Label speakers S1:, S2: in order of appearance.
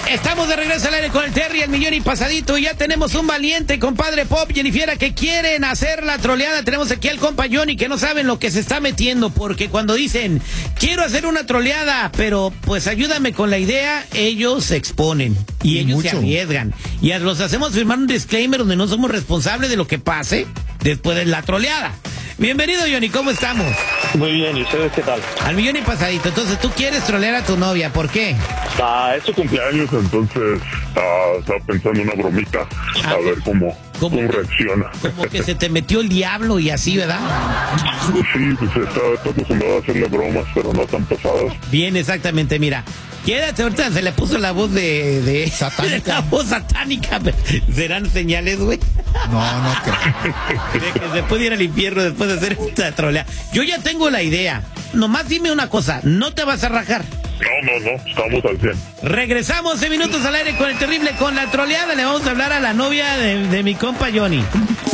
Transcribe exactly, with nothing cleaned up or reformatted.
S1: Estamos de regreso al aire con el Terry, el millón y pasadito, y ya tenemos un valiente compadre Pop, Jennifer, que quieren hacer la troleada. Tenemos aquí al compa Johnny, que no saben lo que se está metiendo, porque cuando dicen, quiero hacer una troleada, pero pues ayúdame con la idea, ellos se exponen, y, y ellos mucho. se arriesgan, y los hacemos firmar un disclaimer donde no somos responsables de lo que pase después de la troleada. Bienvenido, Johnny, ¿cómo estamos?
S2: Muy bien, ¿y ustedes qué tal?
S1: Al millón y pasadito. Entonces, tú quieres trolear a tu novia, ¿por qué?
S2: Ah, es su cumpleaños, entonces ah, estaba pensando una bromita, ah, a ver cómo, cómo, cómo reacciona.
S1: Como que se te metió el diablo y así, ¿verdad?
S2: Sí, pues está, está acostumbrado a hacerle bromas, pero no tan pesadas.
S1: Bien, exactamente, mira. Quédate, ahorita se le puso la voz de... de satánica. La voz satánica. ¿Serán señales, güey?
S3: No, no creo.
S1: De que se puede ir al infierno después de hacer esta trolea. Yo ya tengo la idea. Nomás dime una cosa, no te vas a rajar.
S2: No, no, no, estamos al cien.
S1: Regresamos en minutos al aire con el terrible, con la troleada. Le vamos a hablar a la novia de, de mi compa Johnny.